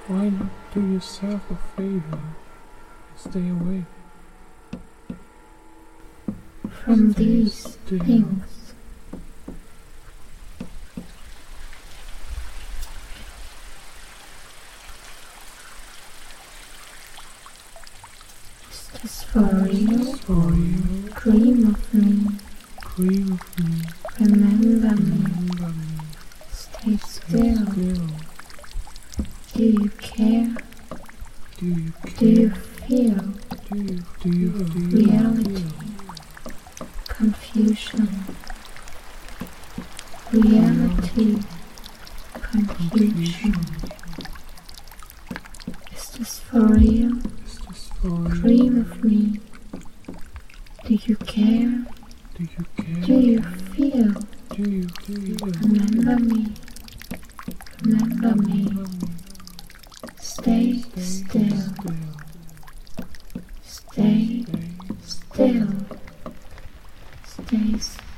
Why not do yourself a favor and stay away from these things. Is this for real? For you, Dream of me. dream of me, Remember me. remember me, Stay stay still. still. Do you care? Do you Do care? you feel Do you reality? feel Confusion? Reality? Confusion? Is this for real? Is this for real? Dream of me. Do you care? Do you care? Do you feel? Do you feel? Remember me. Remember me. Remember me. Stay still. Stay still. Stay still.